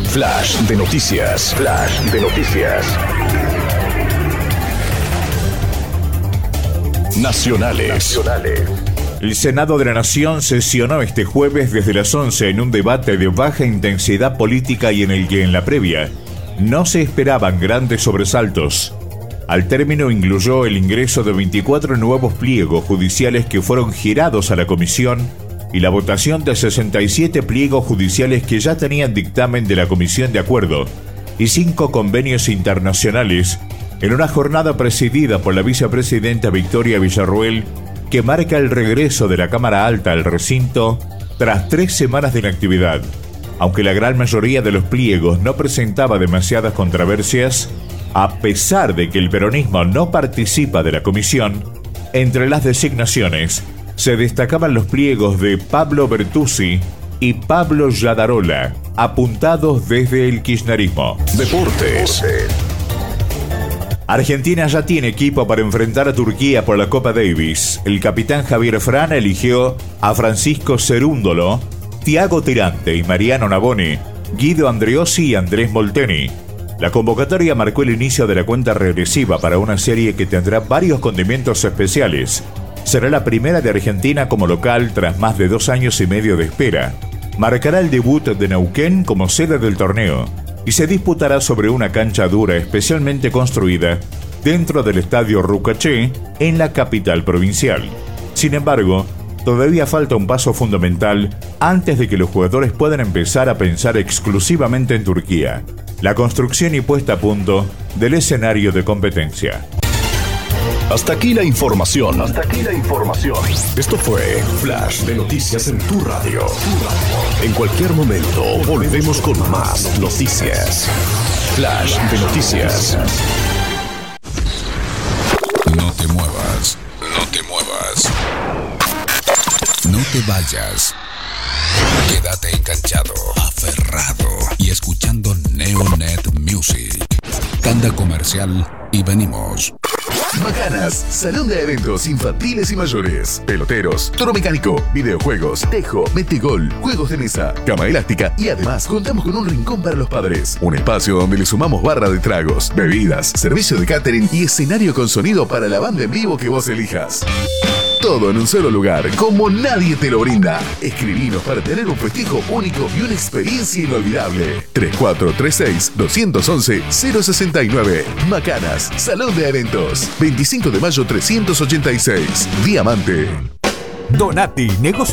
Flash de noticias. Flash de noticias. Nacionales. El Senado de la Nación sesionó este jueves desde las 11 en un debate de baja intensidad política y en el que en la previa no se esperaban grandes sobresaltos. Al término incluyó el ingreso de 24 nuevos pliegos judiciales que fueron girados a la comisión y la votación de 67 pliegos judiciales que ya tenían dictamen de la Comisión de Acuerdo y 5 convenios internacionales en una jornada presidida por la vicepresidenta Victoria Villarruel, que marca el regreso de la Cámara Alta al recinto tras 3 semanas de inactividad. Aunque la gran mayoría de los pliegos no presentaba demasiadas controversias, a pesar de que el peronismo no participa de la comisión, entre las designaciones se destacaban los pliegos de Pablo Bertuzzi y Pablo Yadarola, apuntados desde el kirchnerismo. Deportes. Argentina ya tiene equipo para enfrentar a Turquía por la Copa Davis. El capitán Javier Fran eligió a Francisco Cerúndolo, Thiago Tirante y Mariano Navone, Guido Andreossi y Andrés Molteni. La convocatoria marcó el inicio de la cuenta regresiva para una serie que tendrá varios condimentos especiales. Será la primera de Argentina como local tras más de 2 años y medio de espera. Marcará el debut de Neuquén como sede del torneo y se disputará sobre una cancha dura especialmente construida dentro del estadio Rucaché en la capital provincial. Sin embargo, todavía falta un paso fundamental antes de que los jugadores puedan empezar a pensar exclusivamente en Turquía: la construcción y puesta a punto del escenario de competencia. Hasta aquí la información. Esto fue Flash de Noticias en tu radio. En cualquier momento volvemos con más noticias. Flash de Noticias. No te muevas. No te vayas. Quédate enganchado, aferrado y escuchando Neonet Music. Tanda comercial y venimos. Macanas, salón de eventos infantiles y mayores, peloteros, toro mecánico, videojuegos, tejo, metegol, juegos de mesa, cama elástica y además contamos con un rincón para los padres. Un espacio donde le sumamos barra de tragos, bebidas, servicio de catering y escenario con sonido para la banda en vivo que vos elijas. Todo en un solo lugar, como nadie te lo brinda. Escribinos para tener un festejo único y una experiencia inolvidable. 3436-211-069. Macanas, Salón de Eventos. 25 de mayo 386. Diamante. Donati, negocio